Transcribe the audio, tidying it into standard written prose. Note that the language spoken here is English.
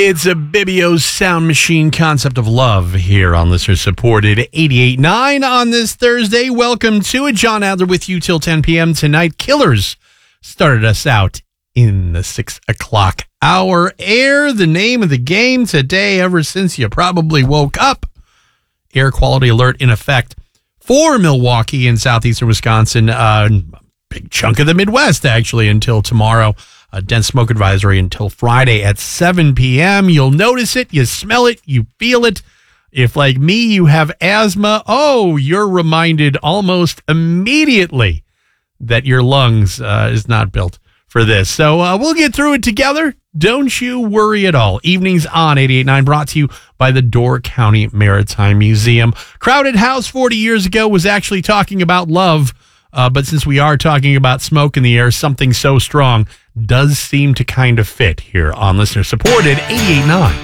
It's a Bibio's Sound Machine concept of love here on listener-supported 88.9 on this Thursday. Welcome to it. John Adler with you till 10 p.m. tonight. Killers started us out in the 6 o'clock hour. Air, the name of the game today ever since you probably woke up. Air quality alert in effect for Milwaukee and southeastern Wisconsin. Big chunk of the Midwest, actually, until tomorrow. A dense smoke advisory until Friday at 7 p.m. You'll notice it, you smell it, you feel it. If, like me, you have asthma, you're reminded almost immediately that your lungs is not built for this. So we'll get through it together. Don't you worry at all. Evenings on 88.9 brought to you by the Door County Maritime Museum. Crowded House 40 years ago was actually talking about love. But since we are talking about smoke in the air, something so strong does seem to kind of fit here on listener-supported 88.9.